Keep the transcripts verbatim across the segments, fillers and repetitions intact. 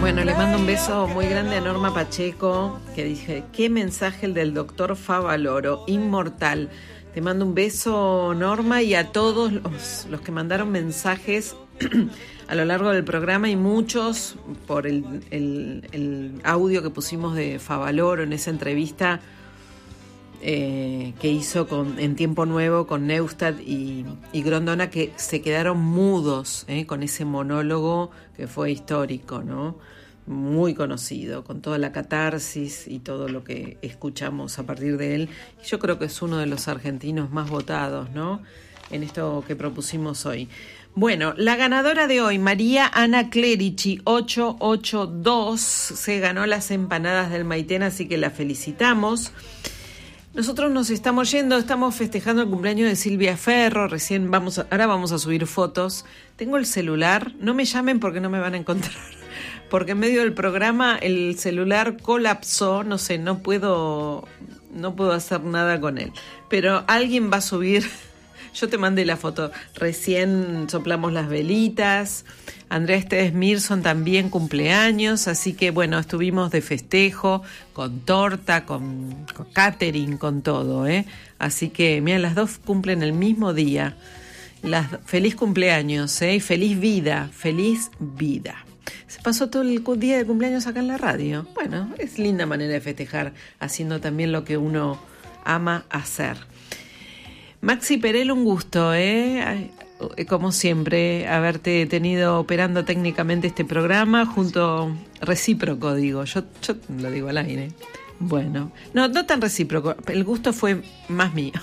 Bueno, le mando un beso muy grande a Norma Pacheco, que dije, qué mensaje el del doctor Favaloro, inmortal. Te mando un beso, Norma, y a todos los, los que mandaron mensajes a lo largo del programa, y muchos por el, el, el audio que pusimos de Favaloro en esa entrevista eh, que hizo con, en Tiempo Nuevo con Neustadt y, y Grondona, que se quedaron mudos eh, con ese monólogo que fue histórico, ¿no? Muy conocido, con toda la catarsis y todo lo que escuchamos a partir de él. Yo creo que es uno de los argentinos más votados, ¿no?, en esto que propusimos hoy. Bueno, la ganadora de hoy, María Ana Clerici, ocho ocho dos, se ganó las empanadas del Maitén, así que la felicitamos. Nosotros nos estamos yendo, estamos festejando el cumpleaños de Silvia Ferro, recién vamos a, ahora vamos a subir fotos. Tengo el celular, no me llamen porque no me van a encontrar, porque en medio del programa el celular colapsó, no sé, no puedo, no puedo hacer nada con él. Pero alguien va a subir, yo te mandé la foto, recién soplamos las velitas, Andrea Esteves Mirson también cumpleaños, así que bueno, estuvimos de festejo, con torta, con, con catering, con todo, ¿eh? Así que, mira, las dos cumplen el mismo día. Las, feliz cumpleaños, ¿eh? Y feliz vida, feliz vida. Se pasó todo el día de cumpleaños acá en la radio. Bueno, es linda manera de festejar, haciendo también lo que uno ama hacer. Maxi Perel, un gusto, ¿eh? Como siempre, haberte tenido operando técnicamente este programa, junto, recíproco digo, yo, yo lo digo al aire. Bueno, no, no tan recíproco, el gusto fue más mío.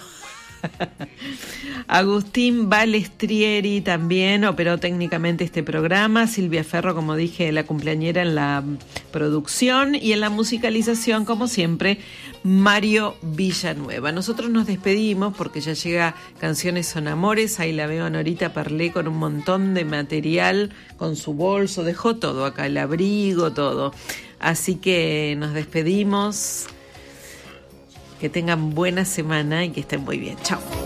Agustín Balestrieri también operó técnicamente este programa. Silvia Ferro, como dije, la cumpleañera en la producción, y en la musicalización, como siempre, Mario Villanueva. Nosotros nos despedimos porque ya llega Canciones Son Amores. Ahí la veo a Norita Perlé con un montón de material, con su bolso, dejó todo acá, el abrigo, todo. Así que nos despedimos. Que tengan buena semana y que estén muy bien. Chao.